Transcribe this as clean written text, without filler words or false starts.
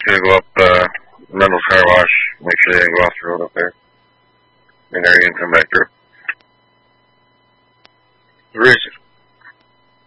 to go up Mendel's Car Wash. Make sure they didn't go off the road up there. And they're going to come back through. The race